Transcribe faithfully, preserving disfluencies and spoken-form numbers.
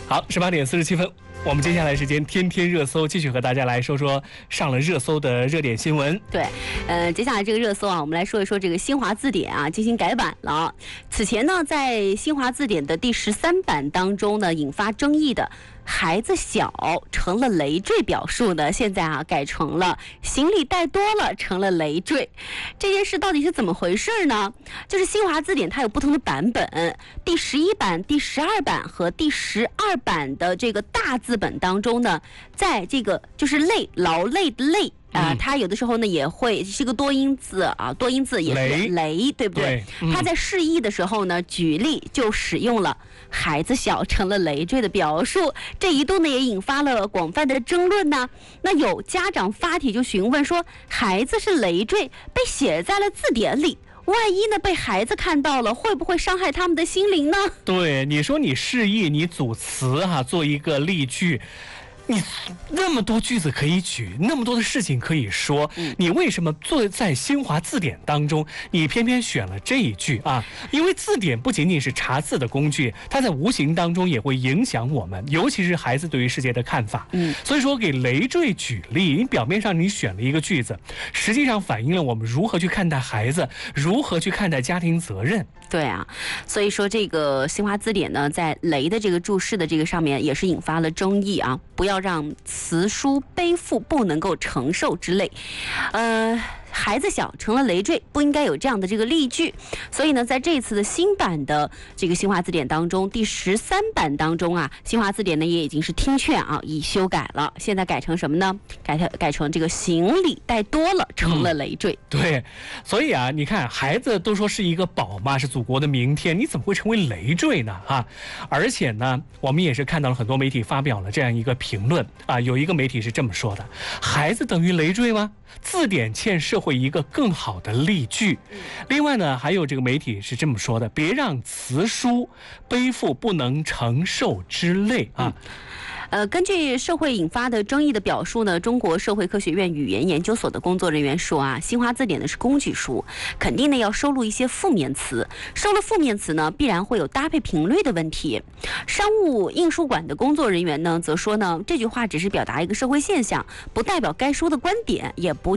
好，十八点四十七分，我们接下来时间天天热搜，继续和大家来说说上了热搜的热点新闻。 对，呃，接下来这个热搜啊，我们来说一说这个新华字典啊进行改版了。此前呢，在新华字典的第十三版当中呢，引发争议的孩子小成了累赘表述呢，现在啊改成了行李带多了成了累赘。这件事到底是怎么回事呢？就是新华字典它有不同的版本，第十一版、第十二版和第十二版的这个大字本当中呢，在这个就是累劳累的累。啊、呃，它有的时候呢也会是个多音字啊，多音字也是雷，对不对？对嗯、它在释义的时候呢，举例就使用了孩子小成了累赘的表述，这一度呢也引发了广泛的争论呢。那有家长发帖就询问说，孩子是累赘被写在了字典里，万一呢被孩子看到了，会不会伤害他们的心灵呢？ 对，你说你释义，你组词哈、啊，做一个例句。你那么多句子可以举，那么多的事情可以说，你为什么坐在新华字典当中，你偏偏选了这一句啊？因为字典不仅仅是查字的工具，它在无形当中也会影响我们，尤其是孩子对于世界的看法。嗯，所以说给累赘举例，你表面上你选了一个句子，实际上反映了我们如何去看待孩子，如何去看待家庭责任。 对啊，所以说这个新华字典呢，在雷的这个注释的这个上面也是引发了争议啊，不要让词书背负不能够承受之类，呃。孩子小成了累赘，不应该有这样的这个例句。所以呢，在这一次的新版的这个新华字典当中，第十三版当中啊，新华字典呢也已经是听劝啊，已修改了。现在改成什么呢？改成改成这个行李带多了成了累赘。 嗯、对，所以啊，你看孩子都说是一个宝嘛，是祖国的明天，你怎么会成为累赘呢？啊，而且呢，我们也是看到了很多媒体发表了这样一个评论啊，有一个媒体是这么说的：孩子等于累赘吗？字典欠社会一个更好的例句。另外呢，还有这个媒体是这么说的：别让词书背负不能承受之累啊。 呃，根据社会引发的争议的表述呢，中国社会科学院语言研究所的工作人员说啊，新华字典呢是工具书，肯定呢要收录一些负面词，收了负面词呢，必然会有搭配频率的问题。商务印书馆的工作人员呢，则说呢，这句话只是表达一个社会现象，不代表该书的观点，也不